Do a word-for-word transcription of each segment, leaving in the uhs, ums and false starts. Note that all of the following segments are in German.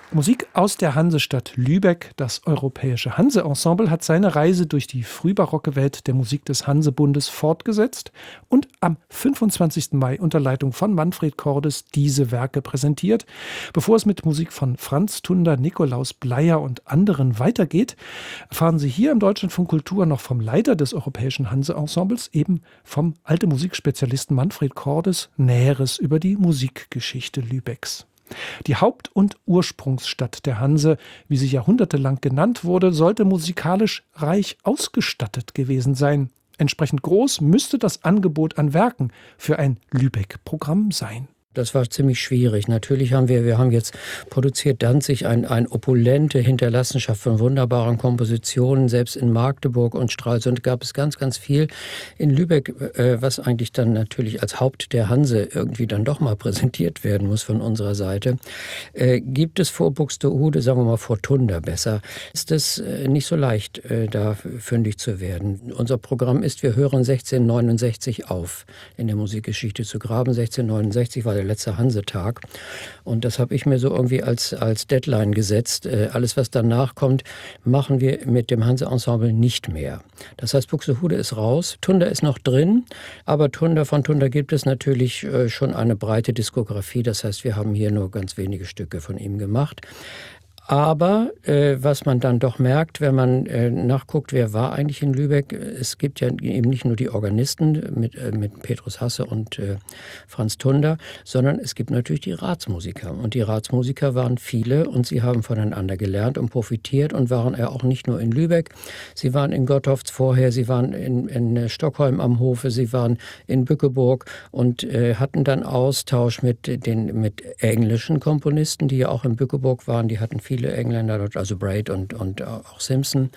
Musik aus der Hansestadt Lübeck. Das Europäische Hanse-Ensemble hat seine Reise durch die frühbarocke Welt der Musik des Hansebundes fortgesetzt und am fünfundzwanzigsten Mai unter Leitung von Manfred Cordes diese Werke präsentiert. Bevor es mit Musik von Franz Tunder, Nikolaus Bleier und anderen weitergeht, erfahren Sie hier im Deutschlandfunk Kultur noch vom Leiter des Europäischen Hanse-Ensembles, eben vom Alte Musikspezialisten Manfred Cordes, Näheres über die Musikgeschichte Lübecks. Die Haupt- und Ursprungsstadt der Hanse, wie sie jahrhundertelang genannt wurde, sollte musikalisch reich ausgestattet gewesen sein. Entsprechend groß müsste das Angebot an Werken für ein Lübeck-Programm sein. Das war ziemlich schwierig. Natürlich haben wir, wir haben jetzt produziert Danzig ein, ein opulente Hinterlassenschaft von wunderbaren Kompositionen, selbst in Magdeburg und Stralsund gab es ganz, ganz viel. In Lübeck, äh, was eigentlich dann natürlich als Haupt der Hanse irgendwie dann doch mal präsentiert werden muss von unserer Seite, äh, gibt es vor Buxtehude, sagen wir mal vor Tunder besser, ist es äh, nicht so leicht, äh, da fündig zu werden. Unser Programm ist, wir hören sechzehnhundertneunundsechzig auf, in der Musikgeschichte zu graben. sechzehnhundertneunundsechzig war der letzte Hansetag. Und das habe ich mir so irgendwie als, als Deadline gesetzt. Äh, alles, was danach kommt, machen wir mit dem Hanse-Ensemble nicht mehr. Das heißt, Buxtehude ist raus, Tunder ist noch drin, aber Tunder, von Tunder gibt es natürlich äh, schon eine breite Diskografie. Das heißt, wir haben hier nur ganz wenige Stücke von ihm gemacht. Aber äh, was man dann doch merkt, wenn man äh, nachguckt, wer war eigentlich in Lübeck, es gibt ja eben nicht nur die Organisten mit, äh, mit Petrus Hasse und äh, Franz Tunder, sondern es gibt natürlich die Ratsmusiker. Und die Ratsmusiker waren viele und sie haben voneinander gelernt und profitiert und waren ja auch nicht nur in Lübeck. Sie waren in Gottorf vorher, sie waren in, in Stockholm am Hofe, sie waren in Bückeburg und äh, hatten dann Austausch mit den mit englischen Komponisten, die ja auch in Bückeburg waren. Die hatten viele Engländer dort, also Braid und, und auch Simpson.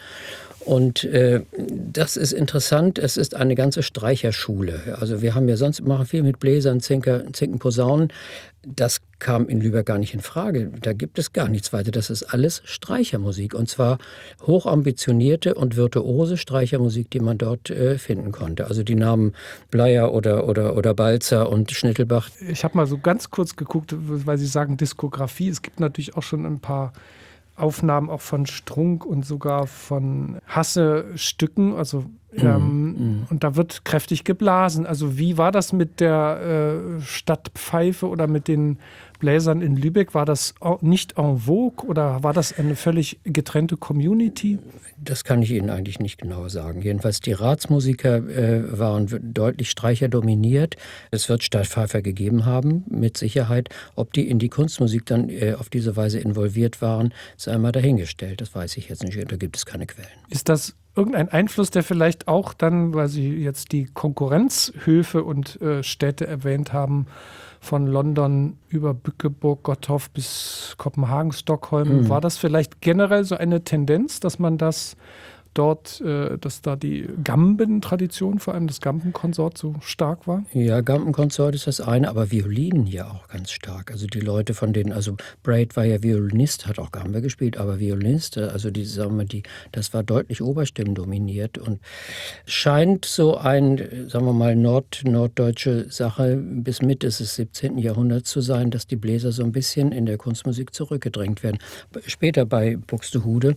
Und äh, das ist interessant, es ist eine ganze Streicherschule. Also wir haben ja sonst machen viel mit Bläsern, Zinker, Zinken, Posaunen. Das kam in Lübeck gar nicht in Frage. Da gibt es gar nichts weiter. Das ist alles Streichermusik. Und zwar hochambitionierte und virtuose Streichermusik, die man dort äh, finden konnte. Also die Namen Bleier oder, oder, oder Balzer und Schnittelbach. Ich habe mal so ganz kurz geguckt, weil Sie sagen Diskografie. Es gibt natürlich auch schon ein paar Aufnahmen auch von Strunk und sogar von Hasse-Stücken, also ähm, mm. und da wird kräftig geblasen. Also wie war das mit der äh, Stadtpfeife oder mit den Bläsern in Lübeck? War das nicht en vogue oder war das eine völlig getrennte Community? Das kann ich Ihnen eigentlich nicht genau sagen. Jedenfalls die Ratsmusiker äh, waren deutlich streicherdominiert. Es wird Stadtpfeifer gegeben haben, mit Sicherheit. Ob die in die Kunstmusik dann äh, auf diese Weise involviert waren, ist einmal dahingestellt. Das weiß ich jetzt nicht. Da gibt es keine Quellen. Ist das irgendein Einfluss, der vielleicht auch dann, weil Sie jetzt die Konkurrenzhöfe und äh, Städte erwähnt haben, von London über Bückeburg, Gottorf bis Kopenhagen, Stockholm, mhm. war das vielleicht generell so eine Tendenz, dass man das dort, äh, dass da die Gamben-Tradition, vor allem das Gambenkonsort, so stark war? Ja, Gambenkonsort ist das eine, aber Violinen ja auch ganz stark. Also die Leute, von denen, also Braid war ja Violinist, hat auch Gambe gespielt, aber Violinist, also die, sagen wir, die, das war deutlich Oberstimmen dominiert und scheint so ein, sagen wir mal, Nord, norddeutsche Sache bis Mitte des siebzehnten. Jahrhunderts zu sein, dass die Bläser so ein bisschen in der Kunstmusik zurückgedrängt werden. Später bei Buxtehude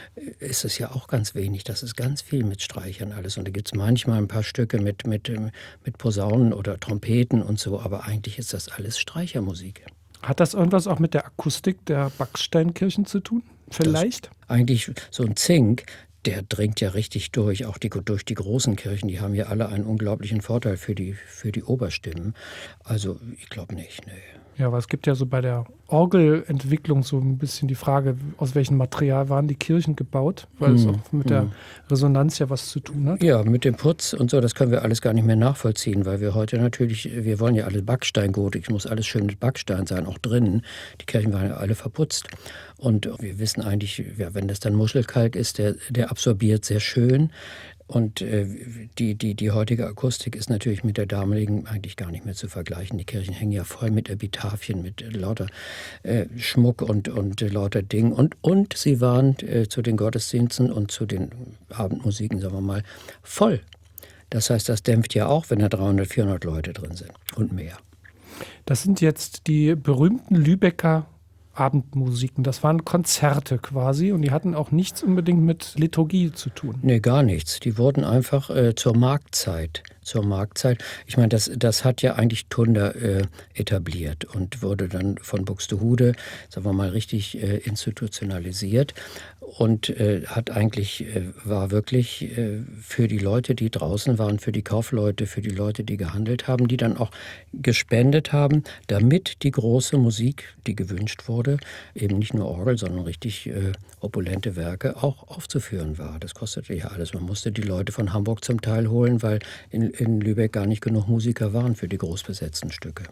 ist es ja auch ganz wenig. Das ist ganz viel mit Streichern alles. Und da gibt es manchmal ein paar Stücke mit, mit, mit Posaunen oder Trompeten und so, aber eigentlich ist das alles Streichermusik. Hat das irgendwas auch mit der Akustik der Backsteinkirchen zu tun? Vielleicht? Das, eigentlich so ein Zink, der dringt ja richtig durch, auch die, durch die großen Kirchen. Die haben ja alle einen unglaublichen Vorteil für die, für die Oberstimmen. Also ich glaube nicht, nee. Ja, aber es gibt ja so bei der Orgelentwicklung so ein bisschen die Frage, aus welchem Material waren die Kirchen gebaut, weil mm, es auch mit mm. der Resonanz ja was zu tun hat. Ja, mit dem Putz und so, das können wir alles gar nicht mehr nachvollziehen, weil wir heute natürlich, wir wollen ja alle Backsteingotik, muss alles schön mit Backstein sein, auch drinnen. Die Kirchen waren ja alle verputzt. Und wir wissen eigentlich, ja, wenn das dann Muschelkalk ist, der, der absorbiert sehr schön. Und äh, die, die, die heutige Akustik ist natürlich mit der damaligen eigentlich gar nicht mehr zu vergleichen. Die Kirchen hängen ja voll mit Epitaphien, mit lauter äh, Schmuck und, und äh, lauter Dingen. Und, und sie waren äh, zu den Gottesdiensten und zu den Abendmusiken, sagen wir mal, voll. Das heißt, das dämpft ja auch, wenn da dreihundert, vierhundert Leute drin sind und mehr. Das sind jetzt die berühmten Lübecker Abendmusiken. Das waren Konzerte quasi und die hatten auch nichts unbedingt mit Liturgie zu tun. Nee, gar nichts. Die wurden einfach äh, zur Marktzeit. Zur Marktzeit. Ich meine, das, das hat ja eigentlich Thunder äh, etabliert und wurde dann von Buxtehude, sagen wir mal, richtig äh, institutionalisiert und äh, hat eigentlich, äh, war wirklich äh, für die Leute, die draußen waren, für die Kaufleute, für die Leute, die gehandelt haben, die dann auch gespendet haben, damit die große Musik, die gewünscht wurde, eben nicht nur Orgel, sondern richtig äh, opulente Werke auch aufzuführen war. Das kostete ja alles. Man musste die Leute von Hamburg zum Teil holen, weil in in Lübeck gar nicht genug Musiker waren für die großbesetzten Stücke.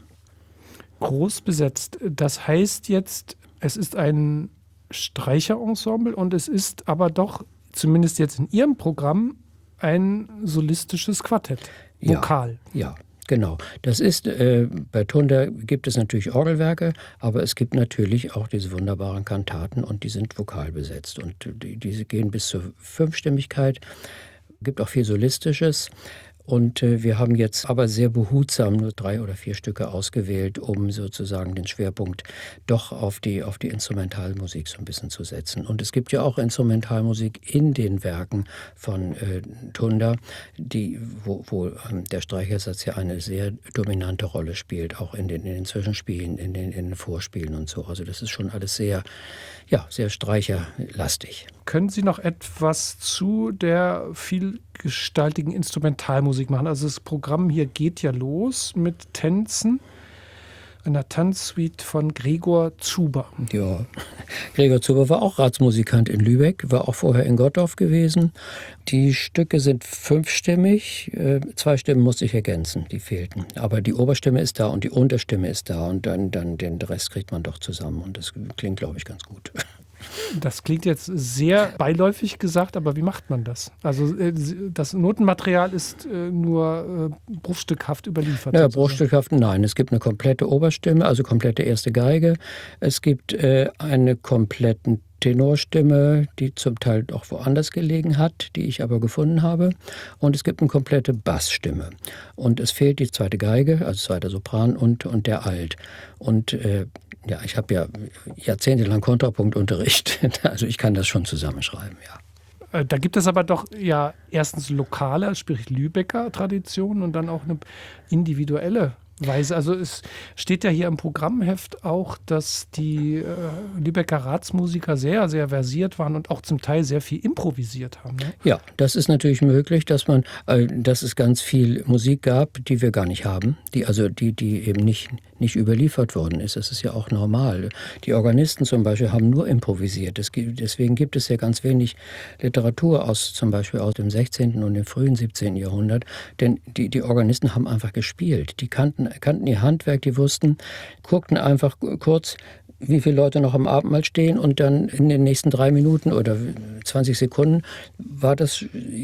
Groß besetzt, das heißt jetzt, es ist ein Streicherensemble und es ist aber doch, zumindest jetzt in Ihrem Programm, ein solistisches Quartett, Vokal. Ja, ja. Genau. Das ist, äh, bei Thunder gibt es natürlich Orgelwerke, aber es gibt natürlich auch diese wunderbaren Kantaten und die sind vokal besetzt. Und die, diese gehen bis zur Fünfstimmigkeit. Es gibt auch viel Solistisches. Und äh, wir haben jetzt aber sehr behutsam nur drei oder vier Stücke ausgewählt, um sozusagen den Schwerpunkt doch auf die, auf die Instrumentalmusik so ein bisschen zu setzen. Und es gibt ja auch Instrumentalmusik in den Werken von äh, Thunder, die, wo, wo ähm, der Streichersatz ja eine sehr dominante Rolle spielt, auch in den, in den Zwischenspielen, in den, in den Vorspielen und so. Also das ist schon alles sehr, ja, sehr streicherlastig. Können Sie noch etwas zu der vielgestaltigen Instrumentalmusik machen? Also das Programm hier geht ja los mit Tänzen, einer Tanzsuite von Gregor Zuber. Ja, Gregor Zuber war auch Ratsmusikant in Lübeck, war auch vorher in Gottorf gewesen. Die Stücke sind fünfstimmig, zwei Stimmen musste ich ergänzen, die fehlten. Aber die Oberstimme ist da und die Unterstimme ist da und dann, dann den Rest kriegt man doch zusammen und das klingt, glaube ich, ganz gut. Das klingt jetzt sehr beiläufig gesagt, aber wie macht man das? Also das Notenmaterial ist nur bruchstückhaft überliefert. Ja, bruchstückhaft, nein. Es gibt eine komplette Oberstimme, also komplette erste Geige. Es gibt äh, eine komplette Tenorstimme, die zum Teil auch woanders gelegen hat, die ich aber gefunden habe. Und es gibt eine komplette Bassstimme. Und es fehlt die zweite Geige, also zweiter Sopran und, und der Alt. Und äh, ja, ich habe ja jahrzehntelang Kontrapunktunterricht, also ich kann das schon zusammenschreiben, ja. Da gibt es aber doch ja erstens lokale, sprich Lübecker Traditionen und dann auch eine individuelle Weise. Also es steht ja hier im Programmheft auch, dass die äh, Lübecker Ratsmusiker sehr, sehr versiert waren und auch zum Teil sehr viel improvisiert haben. Ne? Ja, das ist natürlich möglich, dass man, äh, dass es ganz viel Musik gab, die wir gar nicht haben, die also die, die eben nicht nicht überliefert worden ist. Das ist ja auch normal. Die Organisten zum Beispiel haben nur improvisiert. Das, deswegen gibt es ja ganz wenig Literatur aus zum Beispiel aus dem sechzehnten und dem frühen siebzehnten Jahrhundert. Denn die, die Organisten haben einfach gespielt. Die kannten, kannten ihr Handwerk, die wussten, guckten einfach kurz, wie viele Leute noch am Abendmahl stehen und dann in den nächsten drei Minuten oder zwanzig Sekunden war das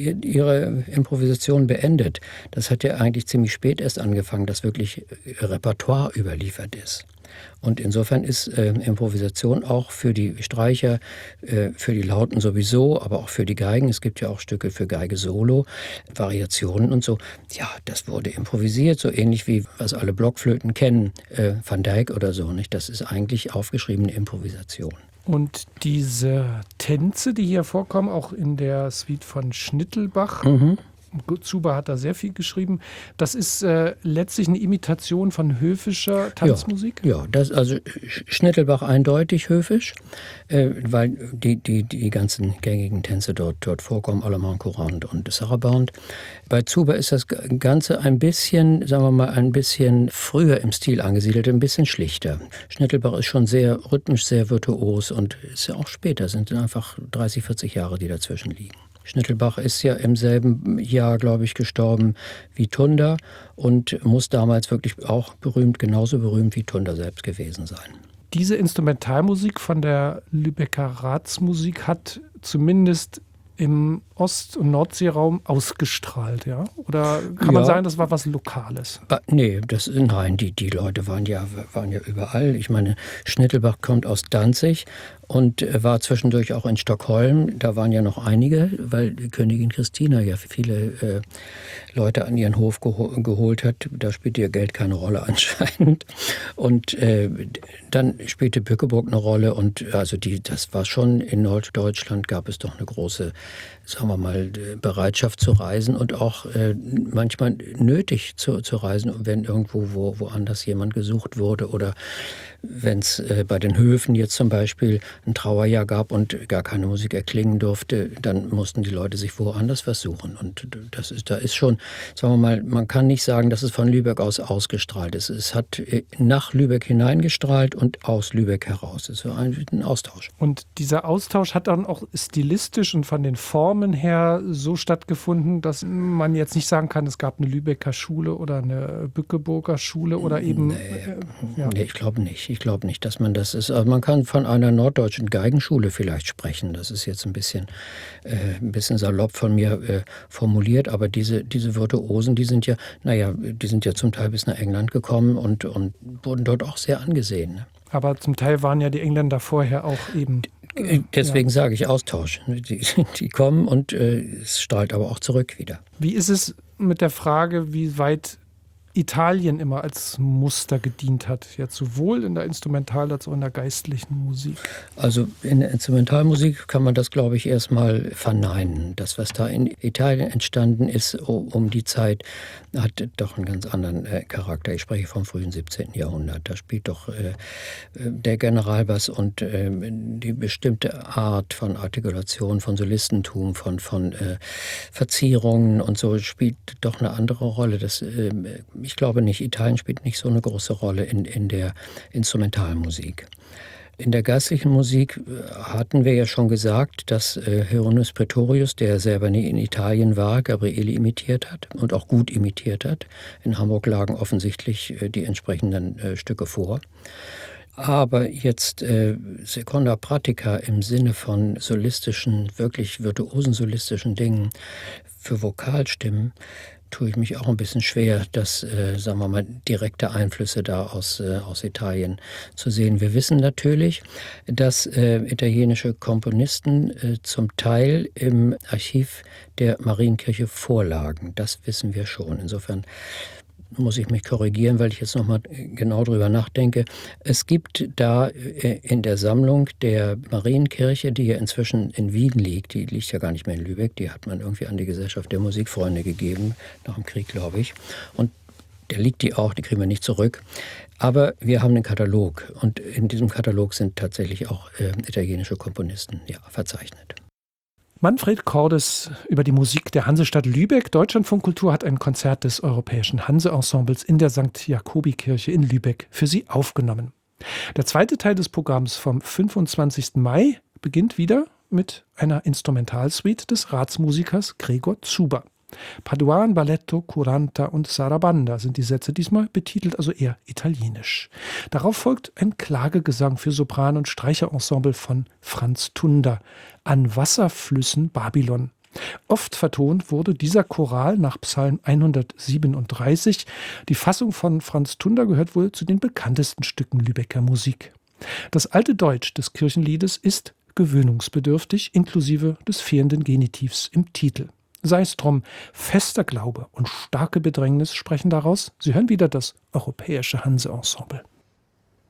ihre Improvisation beendet. Das hat ja eigentlich ziemlich spät erst angefangen, dass wirklich Repertoire überliefert ist. Und insofern ist äh, Improvisation auch für die Streicher, äh, für die Lauten sowieso, aber auch für die Geigen. Es gibt ja auch Stücke für Geige Solo, Variationen und so. Ja, das wurde improvisiert, so ähnlich wie was alle Blockflöten kennen, äh, Van Dyck oder so. Nicht? Das ist eigentlich aufgeschriebene Improvisation. Und diese Tänze, die hier vorkommen, auch in der Suite von Schnittelbach, Mhm. Zuber hat da sehr viel geschrieben. Das ist äh, letztlich eine Imitation von höfischer Tanzmusik? Ja, ja, das, also Schnittelbach eindeutig höfisch, äh, weil die, die, die ganzen gängigen Tänze dort, dort vorkommen, Allemand Courant und Sarabande. Bei Zuber ist das Ganze ein bisschen, sagen wir mal, ein bisschen früher im Stil angesiedelt, ein bisschen schlichter. Schnittelbach ist schon sehr rhythmisch, sehr virtuos und ist ja auch später, sind einfach dreißig, vierzig Jahre, die dazwischen liegen. Schnittelbach ist ja im selben Jahr, glaube ich, gestorben wie Thunder und muss damals wirklich auch berühmt, genauso berühmt wie Thunder selbst gewesen sein. Diese Instrumentalmusik von der Lübecker Ratsmusik hat zumindest im Ost- und Nordseeraum ausgestrahlt, ja? Oder kann Ja. man sagen, das war was Lokales? Ah, nee, das, nein, die, die Leute waren ja, waren ja überall. Ich meine, Schnittelbach kommt aus Danzig und äh, war zwischendurch auch in Stockholm. Da waren ja noch einige, weil die Königin Christina ja viele äh, Leute an ihren Hof geho- geholt hat. Da spielte ihr Geld keine Rolle anscheinend. Und äh, dann spielte Bückeburg eine Rolle. Und also die, das war schon, in Norddeutschland gab es doch eine große, sagen wir mal, Bereitschaft zu reisen und auch äh, manchmal nötig zu, zu reisen, wenn irgendwo wo, woanders jemand gesucht wurde oder wenn es äh, bei den Höfen jetzt zum Beispiel ein Trauerjahr gab und gar keine Musik erklingen durfte, dann mussten die Leute sich woanders was suchen. Und das ist, da ist schon, sagen wir mal, man kann nicht sagen, dass es von Lübeck aus ausgestrahlt ist. Es hat äh, nach Lübeck hineingestrahlt und aus Lübeck heraus. Es war ein, ein Austausch. Und dieser Austausch hat dann auch stilistisch und von den Formen her so stattgefunden, dass man jetzt nicht sagen kann, es gab eine Lübecker Schule oder eine Bückeburger Schule oder eben... Nee, äh, ja. nee ich glaube nicht. Ich glaube nicht, dass man das ist. Also man kann von einer norddeutschen Geigenschule vielleicht sprechen. Das ist jetzt ein bisschen, äh, ein bisschen salopp von mir äh, formuliert, aber diese, diese Virtuosen, die sind ja, naja, die sind ja zum Teil bis nach England gekommen und, und wurden dort auch sehr angesehen. Ne? Aber zum Teil waren ja die Engländer vorher auch eben... Äh, Deswegen ja. sage ich Austausch. Die, die kommen und äh, es strahlt aber auch zurück wieder. Wie ist es mit der Frage, wie weit Italien immer als Muster gedient hat, jetzt sowohl in der Instrumental- als auch in der geistlichen Musik? Also in der Instrumentalmusik kann man das, glaube ich, erstmal verneinen. Das, was da in Italien entstanden ist um die Zeit, hat doch einen ganz anderen äh, Charakter. Ich spreche vom frühen siebzehnten. Jahrhundert. Da spielt doch äh, der Generalbass und äh, die bestimmte Art von Artikulation, von Solistentum, von, von äh, Verzierungen und so spielt doch eine andere Rolle. Das äh, Ich glaube nicht, Italien spielt nicht so eine große Rolle in, in der Instrumentalmusik. In der geistlichen Musik hatten wir ja schon gesagt, dass äh, Hieronymus Praetorius, der selber nie in Italien war, Gabrieli imitiert hat und auch gut imitiert hat. In Hamburg lagen offensichtlich äh, die entsprechenden äh, Stücke vor. Aber jetzt äh, Seconda Pratica im Sinne von solistischen, wirklich virtuosen solistischen Dingen für Vokalstimmen, tue ich mich auch ein bisschen schwer, dass, äh, sagen wir mal, direkte Einflüsse da aus, äh, aus Italien zu sehen. Wir wissen natürlich, dass äh, italienische Komponisten äh, zum Teil im Archiv der Marienkirche vorlagen. Das wissen wir schon. Insofern muss ich mich korrigieren, weil ich jetzt noch mal genau drüber nachdenke. Es gibt da in der Sammlung der Marienkirche, die ja inzwischen in Wien liegt, die liegt ja gar nicht mehr in Lübeck, die hat man irgendwie an die Gesellschaft der Musikfreunde gegeben, nach dem Krieg, glaube ich. Und der liegt die auch, die kriegen wir nicht zurück. Aber wir haben einen Katalog und in diesem Katalog sind tatsächlich auch äh, italienische Komponisten ja, verzeichnet. Manfred Cordes über die Musik der Hansestadt Lübeck. Deutschlandfunk Kultur hat ein Konzert des Europäischen Hanse-Ensembles in der Sankt Jakobi-Kirche in Lübeck für Sie aufgenommen. Der zweite Teil des Programms vom fünfundzwanzigsten Mai beginnt wieder mit einer Instrumentalsuite des Ratsmusikers Gregor Zuber. Paduan, Balletto, Curanta und Sarabanda sind die Sätze, diesmal betitelt also eher italienisch. Darauf folgt ein Klagegesang für Sopran- und Streicherensemble von Franz Tunder, An Wasserflüssen Babylon. Oft vertont wurde dieser Choral nach Psalm hundertsiebenunddreißig. Die Fassung von Franz Tunder gehört wohl zu den bekanntesten Stücken Lübecker Musik. Das alte Deutsch des Kirchenliedes ist gewöhnungsbedürftig, inklusive des fehlenden Genitivs im Titel. Sei es drum, fester Glaube und starke Bedrängnis sprechen daraus. Sie hören wieder das Europäische Hanse-Ensemble.